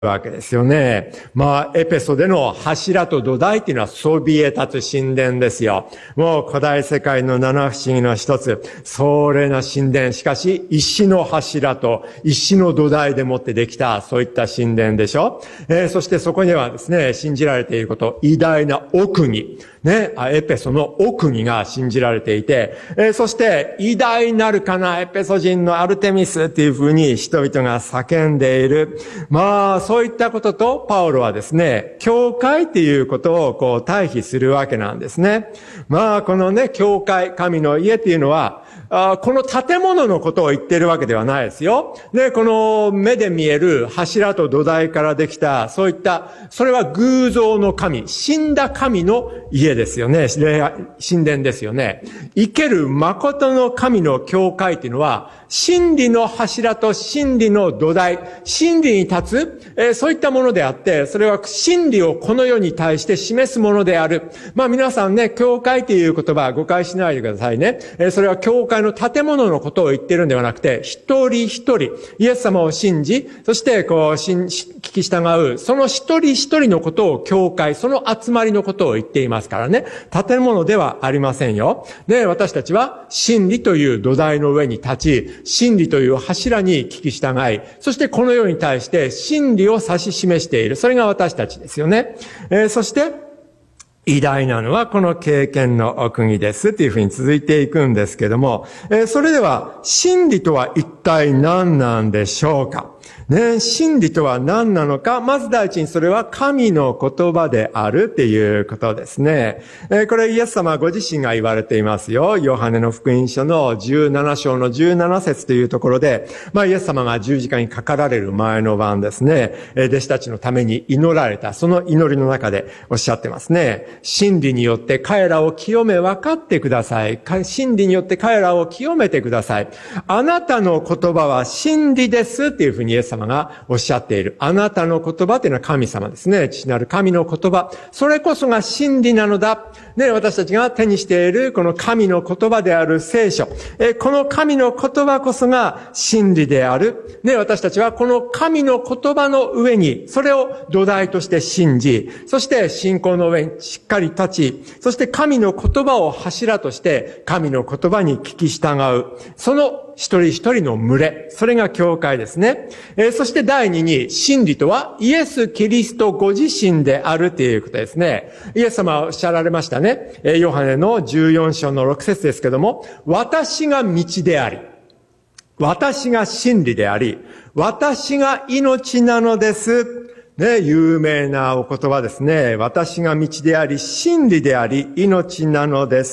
わけですよね。エペソでの柱と土台っていうのはそびえ立つ神殿ですよ。もう古代世界の七不思議の一つ、壮麗な神殿。しかし、石の柱と石の土台でもってできた、そういった神殿でしょ。そしてそこにはですね、信じられていること、偉大な奥義。ね、エペソの奥義が信じられていて、そして偉大なるかなエペソ人のアルテミスっていうふうに人々が叫んでいる。そういったこととパウロはですね、教会っていうことを対比するわけなんですね。このね、教会、神の家っていうのは、この建物のことを言っているわけではないですよ。で、この目で見える柱と土台からできた、そういった、それは偶像の神、死んだ神の家ですよね。神殿ですよね。生ける誠の神の教会っていうのは、真理の柱と真理の土台、真理に立つ、そういったものであって、それは真理をこの世に対して示すものである。皆さんね、教会という言葉誤解しないでくださいね。それは教会の建物のことを言ってるんではなくて、一人一人、イエス様を信じ、そして聞き従う、その一人一人のことを教会、その集まりのことを言っていますからね。建物ではありませんよ。で、私たちは真理という土台の上に立ち、真理という柱に聞き従い、そしてこの世に対して真理を指し示している。それが私たちですよね。そして、偉大なのはこの経験の奥義ですっていうふうに続いていくんですけども、それでは真理とは一体何なんでしょうか。ね、真理とは何なのか。まず第一にそれは神の言葉であるっていうことですね。これイエス様ご自身が言われていますよ。ヨハネの福音書の17章の17節というところで、イエス様が十字架にかかられる前の晩ですね、弟子たちのために祈られた、その祈りの中でおっしゃってますね。真理によって彼らを清め分かってください。真理によって彼らを清めてください。あなたの言葉は真理ですっていうふうにイエス様がおっしゃっている。あなたの言葉というのは神様ですね。父なる神の言葉。それこそが真理なのだ。ね、私たちが手にしているこの神の言葉である聖書。この神の言葉こそが真理である。ね、私たちはこの神の言葉の上に、それを土台として信じ、そして信仰の上にしっかり立ち、そして神の言葉を柱として神の言葉に聞き従う。その一人一人の群れ。それが教会ですね。そして第二に、真理とはイエス・キリストご自身であるということですね。イエス様はおっしゃられましたね。ヨハネの14章の6節ですけども、私が道であり、私が真理であり、私が命なのです。ね、有名なお言葉ですね。私が道であり、真理であり、命なのです。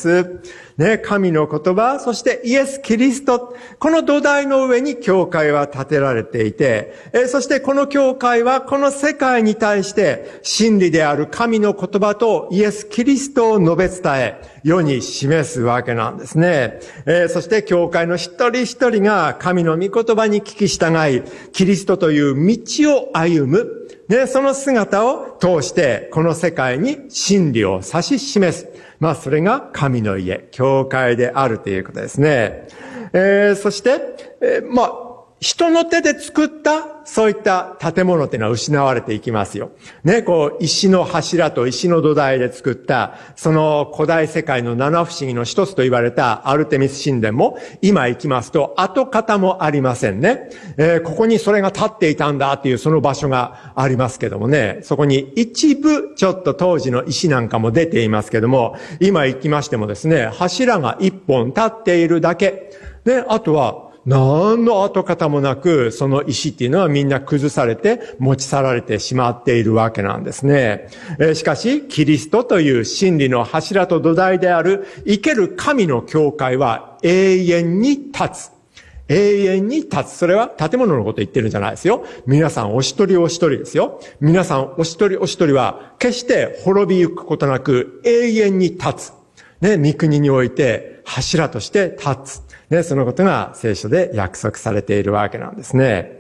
ね、神の言葉、そしてイエス・キリスト、この土台の上に教会は建てられていて、そしてこの教会はこの世界に対して真理である神の言葉とイエス・キリストを述べ伝え、世に示すわけなんですね。そして教会の一人一人が神の御言葉に聞き従い、キリストという道を歩む。ね、その姿を通してこの世界に真理を指し示す。それが神の家、教会であるということですね。そして、人の手で作ったそういった建物っていうのは失われていきますよ。ね、石の柱と石の土台で作った、その古代世界の七不思議の一つと言われたアルテミス神殿も、今行きますと跡形もありませんね。ここにそれが立っていたんだっていうその場所がありますけどもね、そこに一部ちょっと当時の石なんかも出ていますけども、今行きましてもですね、柱が一本立っているだけ。で、あとは、何の跡形もなく、その石っていうのはみんな崩されて持ち去られてしまっているわけなんですね。しかし、キリストという真理の柱と土台である生ける神の教会は永遠に立つ。永遠に立つ。それは建物のこと言ってるんじゃないですよ。皆さんお一人お一人ですよ。皆さんお一人お一人は決して滅びゆくことなく永遠に立つ。ね、御国において柱として立つ。ね、そのことが聖書で約束されているわけなんですね。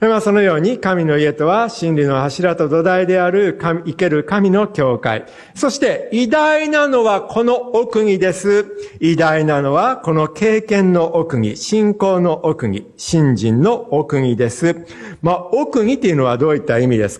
そのように神の家とは真理の柱と土台である生ける神の教会。そして偉大なのはこの奥義です。偉大なのはこの経験の奥義、信仰の奥義、信心の奥義です。奥義っていうのはどういった意味です